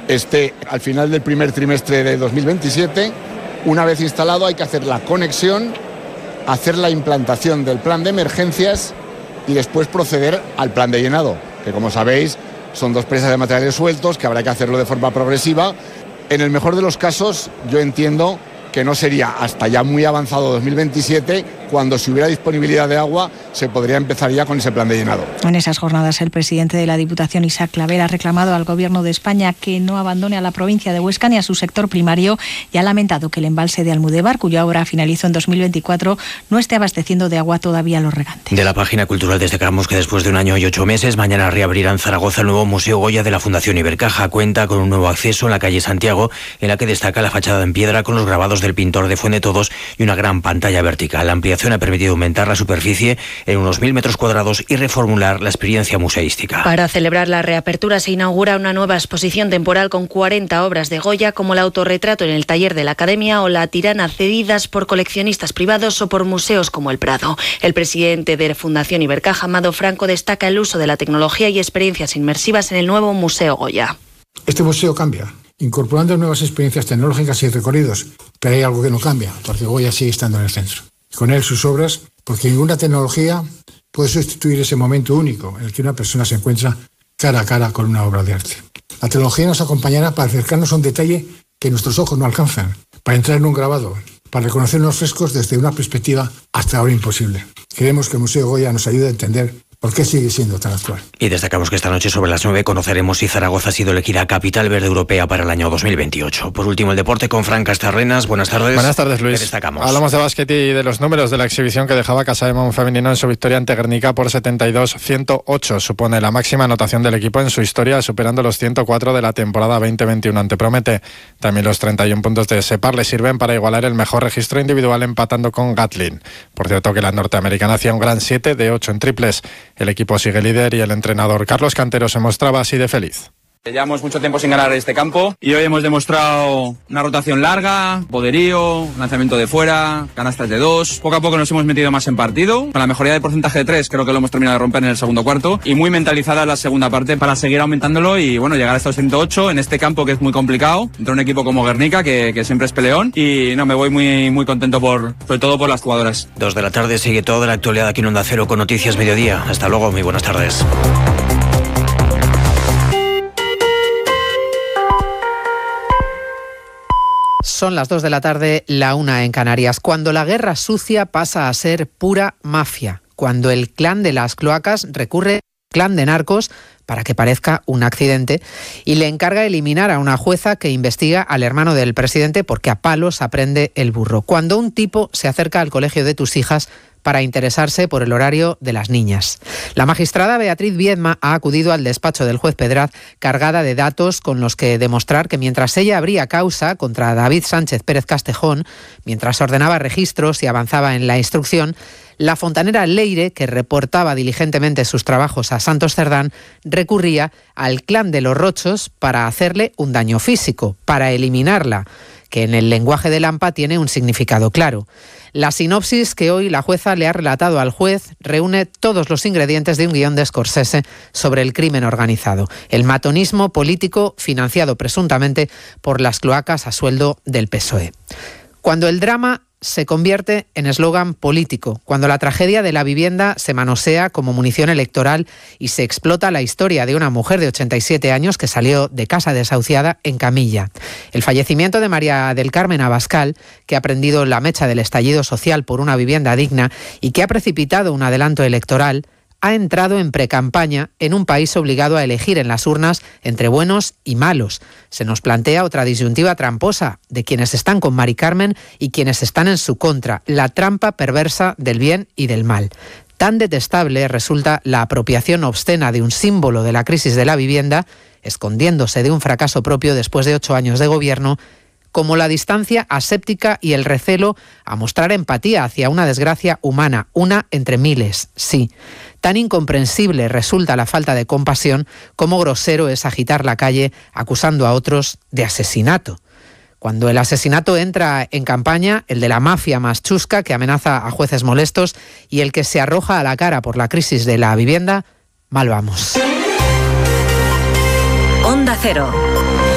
esté al final del primer trimestre de 2027. Una vez instalado hay que hacer la conexión, hacer la implantación del plan de emergencias y después proceder al plan de llenado, que como sabéis son 2 presas de materiales sueltos que habrá que hacerlo de forma progresiva. En el mejor de los casos, yo entiendo que no sería hasta ya muy avanzado 2027, cuando si hubiera disponibilidad de agua se podría empezar ya con ese plan de llenado. En esas jornadas el presidente de la Diputación, Isaac Claver, ha reclamado al Gobierno de España que no abandone a la provincia de Huesca ni a su sector primario y ha lamentado que el embalse de Almudévar, cuya obra finalizó en 2024, no esté abasteciendo de agua todavía a los regantes. De la página cultural destacamos que después de 1 año y 8 meses, mañana reabrirá en Zaragoza el nuevo Museo Goya de la Fundación Ibercaja. Cuenta con un nuevo acceso en la calle Santiago, en la que destaca la fachada en piedra con los grabados del pintor de Fuendetodos y una gran pantalla vertical. La ampliación ha permitido aumentar la superficie en unos 1.000 metros cuadrados y reformular la experiencia museística. Para celebrar la reapertura se inaugura una nueva exposición temporal con 40 obras de Goya, como el autorretrato en el taller de la Academia o la tirana, cedidas por coleccionistas privados o por museos como el Prado. El presidente de Fundación Ibercaja, Amado Franco, destaca el uso de la tecnología y experiencias inmersivas en el nuevo Museo Goya. Este museo cambia, incorporando nuevas experiencias tecnológicas y recorridos, pero hay algo que no cambia, porque Goya sigue estando en el centro. Con él sus obras, porque ninguna tecnología puede sustituir ese momento único en el que una persona se encuentra cara a cara con una obra de arte. La tecnología nos acompañará para acercarnos a un detalle que nuestros ojos no alcanzan, para entrar en un grabado, para reconocer unos frescos desde una perspectiva hasta ahora imposible. Queremos que el Museo Goya nos ayude a entender ¿por qué sigue siendo tan actual? Y destacamos que esta noche sobre las 9 conoceremos si Zaragoza ha sido elegida capital verde europea para el año 2028. Por último, el deporte con Fran Castarrenas. Buenas tardes. Buenas tardes, Luis. ¿Qué destacamos? Hablamos de básquet y de los números de la exhibición que dejaba Casademón femenino en su victoria ante Guernica por 72-108. Supone la máxima anotación del equipo en su historia, superando los 104 de la temporada 2021 ante Promete. También los 31 puntos de Separ le sirven para igualar el mejor registro individual, empatando con Gatlin. Por cierto, que la norteamericana hacía un gran 7 de 8 en triples. El equipo sigue líder y el entrenador Carlos Cantero se mostraba así de feliz. Llevamos mucho tiempo sin ganar este campo y hoy hemos demostrado una rotación larga, poderío, lanzamiento de fuera, canastas de 2. Poco a poco nos hemos metido más en partido. Con la mejoría del porcentaje de 3 creo que lo hemos terminado de romper en el segundo cuarto y muy mentalizada la segunda parte para seguir aumentándolo y bueno, llegar a estos 108 en este campo que es muy complicado, entre un equipo como Guernica que siempre es peleón y no, me voy muy contento sobre todo por las jugadoras. 2 de la tarde sigue toda la actualidad aquí en Onda Cero con Noticias Mediodía. Hasta luego, muy buenas tardes. Son las 2 de la tarde, la 1 en Canarias. Cuando la guerra sucia pasa a ser pura mafia. Cuando el clan de las cloacas recurre al clan de narcos para que parezca un accidente y le encarga eliminar a una jueza que investiga al hermano del presidente porque a palos aprende el burro. Cuando un tipo se acerca al colegio de tus hijas para interesarse por el horario de las niñas. La magistrada Beatriz Viedma ha acudido al despacho del juez Pedraz cargada de datos con los que demostrar que mientras ella abría causa contra David Sánchez Pérez Castejón, mientras ordenaba registros y avanzaba en la instrucción, la fontanera Leire, que reportaba diligentemente sus trabajos a Santos Cerdán, recurría al clan de los Rochos para hacerle un daño físico, para eliminarla, que en el lenguaje de Lampa tiene un significado claro. La sinopsis que hoy la jueza le ha relatado al juez reúne todos los ingredientes de un guión de Scorsese sobre el crimen organizado, el matonismo político financiado presuntamente por las cloacas a sueldo del PSOE. Cuando el drama se convierte en eslogan político, cuando la tragedia de la vivienda se manosea como munición electoral y se explota la historia de una mujer de 87 años que salió de casa desahuciada en camilla. El fallecimiento de María del Carmen Abascal, que ha prendido la mecha del estallido social por una vivienda digna y que ha precipitado un adelanto electoral, ha entrado en precampaña en un país obligado a elegir en las urnas entre buenos y malos. Se nos plantea otra disyuntiva tramposa de quienes están con Mari Carmen y quienes están en su contra, la trampa perversa del bien y del mal. Tan detestable resulta la apropiación obscena de un símbolo de la crisis de la vivienda, escondiéndose de un fracaso propio después de 8 años de gobierno, como la distancia aséptica y el recelo a mostrar empatía hacia una desgracia humana, una entre miles, sí. Tan incomprensible resulta la falta de compasión como grosero es agitar la calle acusando a otros de asesinato. Cuando el asesinato entra en campaña, el de la mafia más chusca que amenaza a jueces molestos y el que se arroja a la cara por la crisis de la vivienda, mal vamos. Onda Cero.